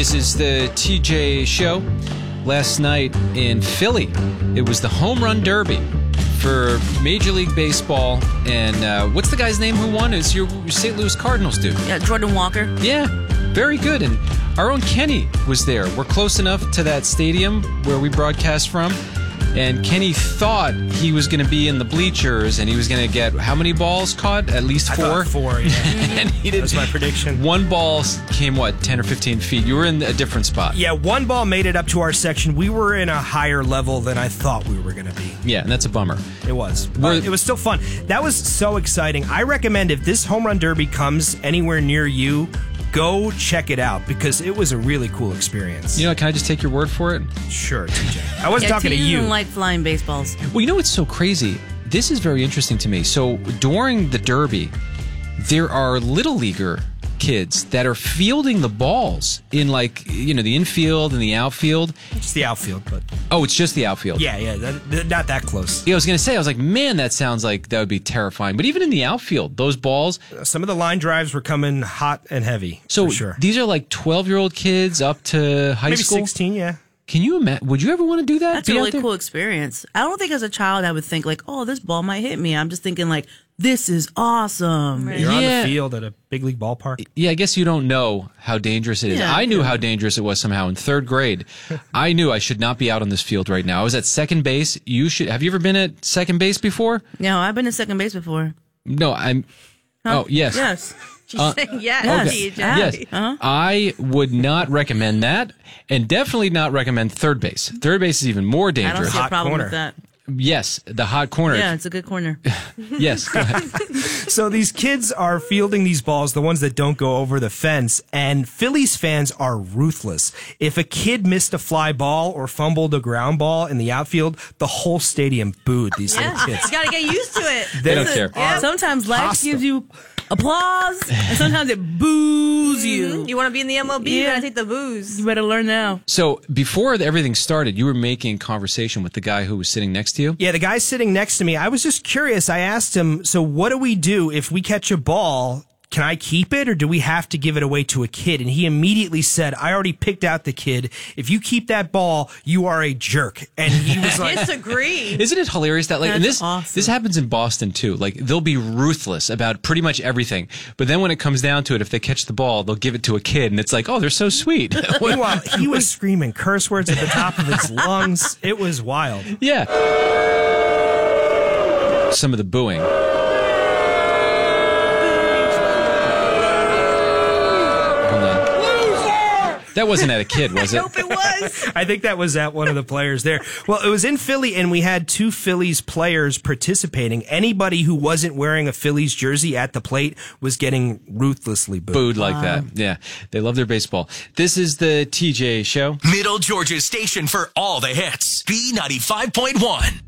This is the TJ Show. Last night in Philly, it was the Home Run Derby for Major League Baseball. And what's the guy's name who won? It's your St. Louis Cardinals dude. Yeah, Jordan Walker. Yeah, very good. And our own Kenny was there. We're close enough to that stadium where we broadcast from. And Kenny thought he was going to be in the bleachers, and he was going to get how many balls caught? At least 4? I thought 4, yeah. And he did. That was my prediction. One ball came, 10 or 15 feet? You were in a different spot. Yeah, one ball made it up to our section. We were in a higher level than I thought we were going to be. Yeah, and that's a bummer. It was. But it was still fun. That was so exciting. I recommend if this Home Run Derby comes anywhere near you, go check it out because it was a really cool experience. You know, can I just take your word for it? Sure, TJ. I wasn't talking to you. Doesn't like flying baseballs. Well, you know what's so crazy? This is very interesting to me. So during the Derby, there are little leaguer kids that are fielding the balls in the infield and the outfield. Just the outfield, but oh, it's just the outfield. Yeah, not that close. Yeah, I was going to say, I was like, man, that sounds like that would be terrifying. But even in the outfield, those balls, some of the line drives were coming hot and heavy. So for sure. These are like 12-year-old kids up to high Maybe school. 16, yeah. Can you imagine? Would you ever want to do that? That's a really cool experience. I don't think as a child I would think like, oh, this ball might hit me. I'm just thinking like, this is awesome. You're on the field at a big league ballpark. Yeah, I guess you don't know how dangerous it is. Yeah, I knew how dangerous it was somehow in 3rd grade. I knew I should not be out on this field right now. I was at second base. Have you ever been at second base before? No, I've been at second base before. No, I'm... Huh? Oh, yes. Yes. She's saying yes. Okay. Yes. Huh? I would not recommend that, and definitely not recommend third base. Third base is even more I don't dangerous. see a problem with that. Yes, the hot corner. Yeah, it's a good corner. Yes, go ahead. So these kids are fielding these balls, the ones that don't go over the fence, and Phillies fans are ruthless. If a kid missed a fly ball or fumbled a ground ball in the outfield, the whole stadium booed these little kids. You gotta get used to it. They don't care. Yeah. Sometimes life Hostile. gives you applause, and sometimes it boos you. You want to be in the MLB? You Yeah. gotta take the booze. You better learn now. So before everything started, you were making conversation with the guy who was sitting next to you? Yeah, the guy sitting next to me, I was just curious. I asked him, so what do we do if we catch a ball? Can I keep it or do we have to give it away to a kid? And he immediately said, I already picked out the kid. If you keep that ball, you are a jerk. And he was like, Disagree. Isn't it hilarious that and That's this awesome. this happens in Boston too. Like they'll be ruthless about pretty much everything, but then when it comes down to it, if they catch the ball, they'll give it to a kid, and it's like, oh, they're so sweet. meanwhile, he was screaming curse words at the top of his lungs. It was wild. Yeah. Some of the booing. Hold on. That wasn't at a kid, was it? Nope, it was. I think that was at one of the players there. Well, it was in Philly, and we had 2 Phillies players participating. Anybody who wasn't wearing a Phillies jersey at the plate was getting ruthlessly booed. Booed like that. Yeah. They love their baseball. This is the TJ Show. Middle Georgia's station for all the hits. B95.1.